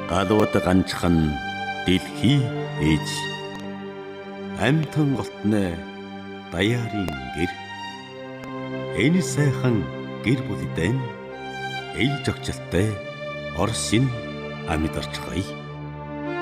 галууд ганчхан дэлхий ээж амтан голтны даяарын гэр энэ сайхан гэр бүлдэн ээлж огчлолтой Орсын амьд орчхой.